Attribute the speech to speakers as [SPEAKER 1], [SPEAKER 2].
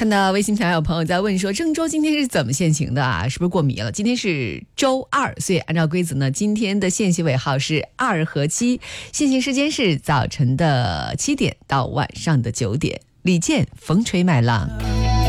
[SPEAKER 1] 看到微信上有朋友在问说，郑州今天是怎么限行的啊？是不是过迷了？今天是周二，所以按照规则呢，今天的限行尾号是2和7，限行时间是早晨的7点到晚上的9点。李健，风吹麦浪。